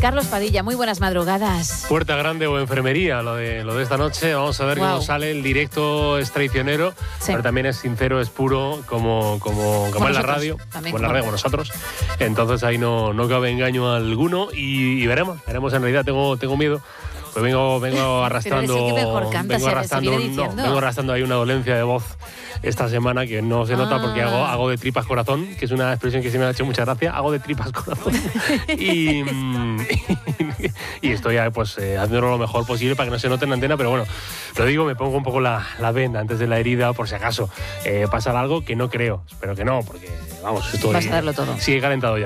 Carlos Padilla, muy buenas madrugadas. Puerta Grande o enfermería, lo de esta noche. Vamos a ver cómo sale. El directo es traicionero, pero también es sincero, es puro, como en la radio. Como en la radio, como nosotros. Entonces ahí no cabe engaño alguno y veremos. En realidad tengo miedo. Pues vengo arrastrando. Vengo arrastrando ahí una dolencia de voz esta semana que no se nota porque hago de tripas corazón, que es una expresión que sí me ha hecho mucha gracia. Hago de tripas corazón. y estoy haciéndolo lo mejor posible para que no se note en la antena, pero bueno, lo digo, me pongo un poco la venda antes de la herida por si acaso pasa algo, que no creo. Espero que no, porque vamos, estoy... Vas a darlo todo. Sí, he calentado.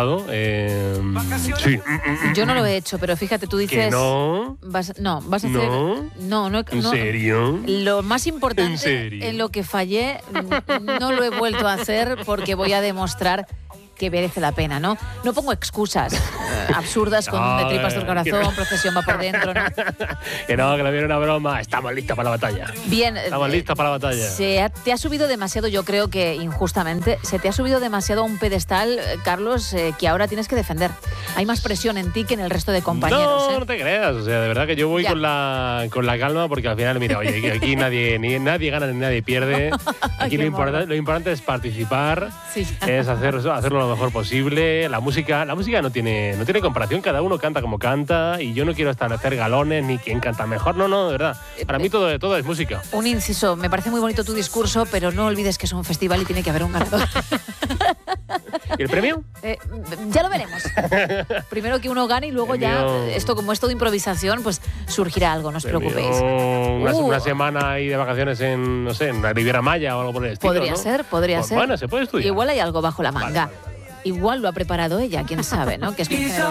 Sí. Yo no lo he hecho, pero fíjate, tú dices... ¿Que no? Vas a hacer... No. ¿En serio? Lo más importante, ¿En serio? en lo que fallé, no lo he vuelto a hacer porque voy a demostrar que merece la pena, ¿no? No pongo excusas absurdas con de tripas del corazón, procesión va por dentro, ¿no? Que no viene una broma. Estamos listos para la batalla. Bien. Estamos listos para la batalla. Te ha subido demasiado, yo creo que injustamente, se te ha subido demasiado a un pedestal, Carlos, que ahora tienes que defender. Hay más presión en ti que en el resto de compañeros. No te creas. O sea, de verdad que yo voy con la calma porque al final, mira, oye, aquí nadie gana ni nadie pierde. Aquí lo importante es participar, es hacerlo lo mejor posible. La música no tiene comparación, cada uno canta como canta y yo no quiero establecer galones ni quién canta mejor, no, de verdad. Para mí todo es música. Un inciso, me parece muy bonito tu discurso, pero no olvides que es un festival y tiene que haber un ganador. ¿Y el premio? Ya lo veremos. Primero que uno gane y luego ya, como es todo improvisación, pues surgirá algo, no os preocupéis. Una semana ahí de vacaciones en la Riviera Maya o algo por el estilo, Podría ser. Bueno, se puede estudiar. Igual hay algo bajo la manga. Vale. Igual lo ha preparado ella, quién sabe, ¿no? Que es muy generosa.